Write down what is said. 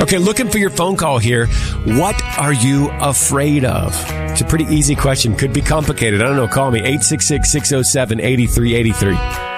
Okay, looking for your phone call here. What are you afraid of? It's a pretty easy question. Could be complicated. I don't know. Call me, 866-607-8383.